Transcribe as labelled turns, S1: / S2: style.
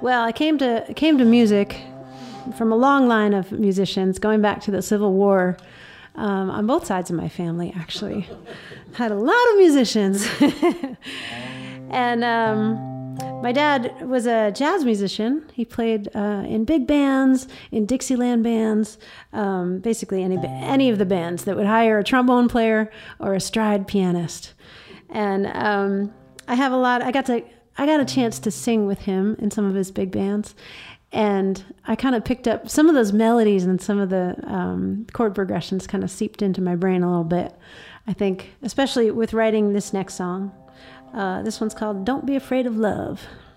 S1: Well, I came to music from a long line of musicians, going back to the Civil War, on both sides of my family, actually. Had a lot of musicians. And my dad was a jazz musician. He played in big bands, in Dixieland bands, basically any of the bands that would hire a trombone player or a stride pianist. And I got a chance to sing with him in some of his big bands. And I kind of picked up some of those melodies, and some of the chord progressions kind of seeped into my brain a little bit. I think, especially with writing this next song. This one's called Don't Be Afraid of Love.